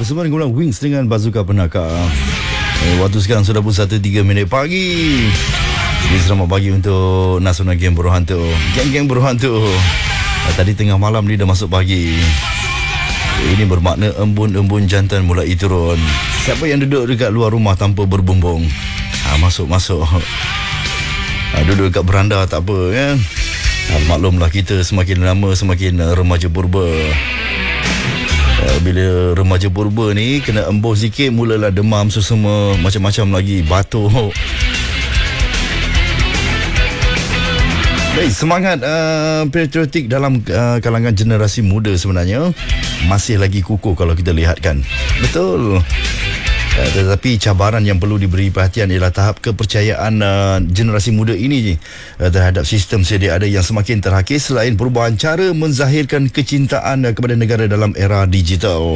bersama dengan Wings dengan Bazooka Penakar. Waktu sekarang sudah pun 1:03 pagi. Jadi selamat pagi untuk Nasional Geng Berhantu. Geng-geng berhantu. Tadi tengah malam ni dah masuk pagi. Ini bermakna embun-embun jantan mulai turun. Siapa yang duduk dekat luar rumah tanpa berbumbung, masuk. Duduk dekat beranda tak apa kan. Maklumlah kita semakin lama semakin remaja purba. Bila remaja purba ni kena embuh sikit, mulalah demam, susema, macam-macam lagi, batuk. Baik, semangat patriotik dalam kalangan generasi muda sebenarnya masih lagi kukuh kalau kita lihatkan. Betul. Tetapi cabaran yang perlu diberi perhatian ialah tahap kepercayaan generasi muda ini terhadap sistem sedia ada yang semakin terhakis, selain perubahan cara menzahirkan kecintaan kepada negara dalam era digital.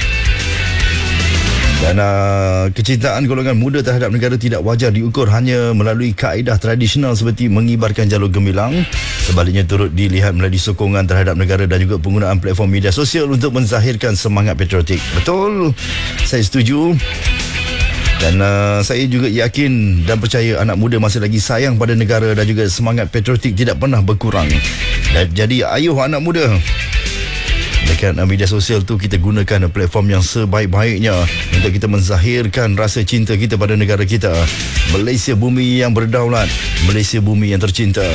Dan kecintaan golongan muda terhadap negara tidak wajar diukur hanya melalui kaedah tradisional seperti mengibarkan jalur gemilang. Sebaliknya turut dilihat melalui sokongan terhadap negara dan juga penggunaan platform media sosial untuk menzahirkan semangat patriotik. Betul, saya setuju. Dan saya juga yakin dan percaya anak muda masih lagi sayang pada negara dan juga semangat patriotik tidak pernah berkurang. Dan jadi ayuh anak muda, dekat media sosial tu kita gunakan platform yang sebaik-baiknya untuk kita menzahirkan rasa cinta kita pada negara kita. Malaysia bumi yang berdaulat, Malaysia bumi yang tercinta.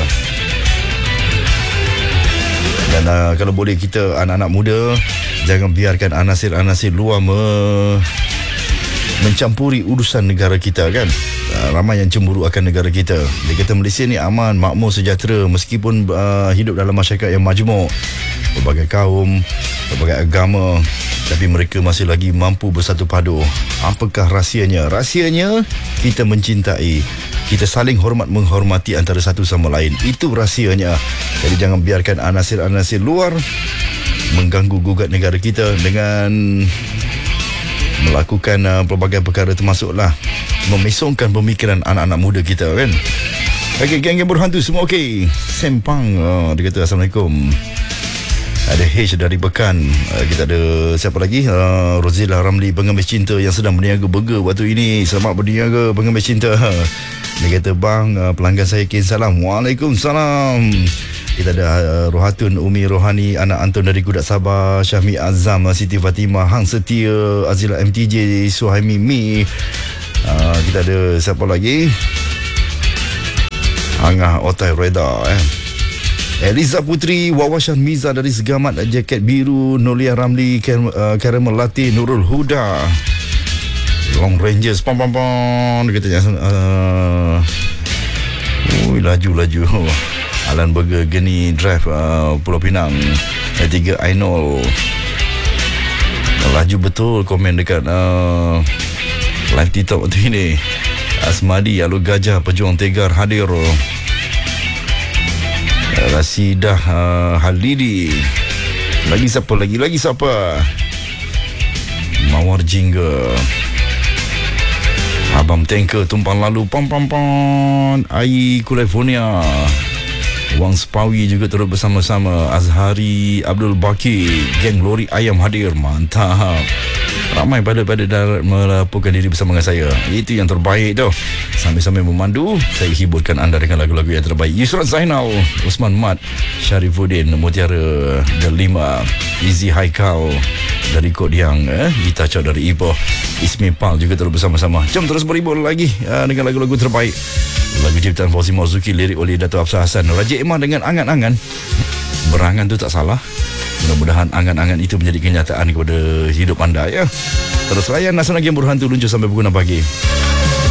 Dan kalau boleh kita anak-anak muda jangan biarkan anasir-anasir luar mencampuri urusan negara kita kan. Ramai yang cemburu akan negara kita. Dia kata Malaysia ni aman, makmur, sejahtera meskipun hidup dalam masyarakat yang majmuk, berbagai kaum, berbagai agama, tapi mereka masih lagi mampu bersatu padu. Apakah rahsianya? Rahsianya kita mencintai, kita saling hormat menghormati antara satu sama lain. Itu rahsianya. Jadi jangan biarkan anasir-anasir luar mengganggu gugat negara kita dengan melakukan pelbagai perkara, termasuklah memesongkan pemikiran anak-anak muda kita kan. Okey, geng-geng berhantu semua okey. Sempang, dia kata Assalamualaikum. Ada H dari Pekan. Kita ada siapa lagi? Rozila Ramli, pengemis cinta yang sedang berniaga burger waktu ini. Selamat berniaga pengemis cinta. Dia kata bang, pelanggan saya kirim salam. Waalaikumsalam. Kita ada Rohatun Umi Rohani, anak Anton dari Kudat Sabah, Syahmi Azam, Siti Fatimah, Hang Setia, Azila MTJ, Suhaimi Mi. Kita ada siapa lagi? Angah Otai Reda Eliza Putri, Wawashan Miza dari Segamat, jaket biru, Nolia Ramli, Karamel Latte, Nurul Huda, Long Rangers, pam. Dia kata laju. Alan Burger, Geni Drive, Pulau Pinang, 3 Ainol. Laju betul komen dekat live TikTok waktu ini. Asmadi, Alur Gajah, Pejuang Tegar hadir. Rasidah Halidi. Lagi siapa? Mawar Jingga, Abang Tanker tumpang lalu, pam. Ai California, Wang Spawi juga turut bersama-sama. Azhari Abdul Baki, geng lori ayam hadir. Mantap. Ramai pada darat melaporkan diri bersama dengan saya. Itu yang terbaik tu. Sambil-sambil memandu, saya hiburkan anda dengan lagu-lagu yang terbaik. Yusran Zainal, Usman Mat, Syarifuddin, Mutiara Delima, Izzy Haikal dari Kod Yang, Gita Chow dari Ipoh, Ismi Pal juga terus bersama-sama. Jom terus berhibur lagi dengan lagu-lagu terbaik. Lagu ciptaan Fauzi Marzuki, lirik oleh Dato' Afsar Hassan, Raja Emah dengan Angan-Angan. Berangan tu tak salah. Mudah-mudahan angan-angan itu menjadi kenyataan kepada hidup anda ya. Terus layan Nasional Geng Berhantu luncur sampai pukul 6 pagi.